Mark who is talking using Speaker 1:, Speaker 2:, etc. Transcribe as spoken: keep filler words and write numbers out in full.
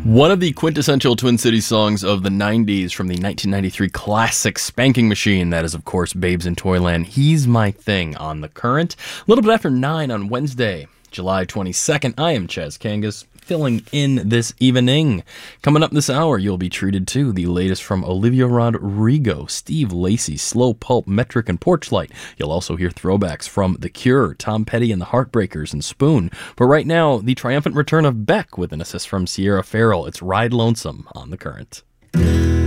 Speaker 1: One of the quintessential Twin Cities songs of the nineties from the nineteen ninety-three classic Spanking Machine. That is, of course, Babes in Toyland. He's My Thing on The Current. A little bit after nine on Wednesday, July twenty-second. I am Chaz Kangas, filling in this evening. Coming up this hour, you'll be treated to the latest from Olivia Rodrigo, Steve Lacy, Slow Pulp, Metric, and Porchlight. You'll also hear throwbacks from The Cure, Tom Petty and the Heartbreakers, and Spoon. But right now, the triumphant return of Beck with an assist from Sierra Farrell. It's Ride Lonesome on The Current.